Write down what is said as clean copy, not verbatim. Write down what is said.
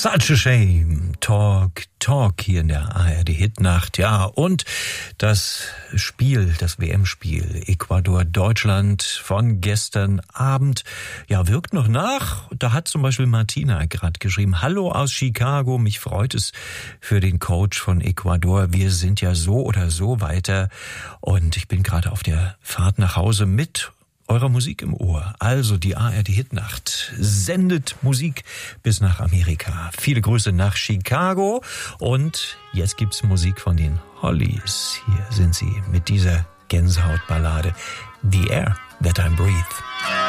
Such a shame. Talk hier in der ARD Hitnacht. Ja, und das Spiel, das WM-Spiel Ecuador-Deutschland von gestern Abend, ja, wirkt noch nach. Da hat zum Beispiel Martina gerade geschrieben, hallo aus Chicago, mich freut es für den Coach von Ecuador. Wir sind ja so oder so weiter. Und ich bin gerade auf der Fahrt nach Hause mit eurer Musik im Ohr. Also die ARD Hitnacht sendet Musik bis nach Amerika. Viele Grüße nach Chicago. Und jetzt gibt's Musik von den Hollies. Hier sind sie mit dieser Gänsehautballade The Air That I Breathe.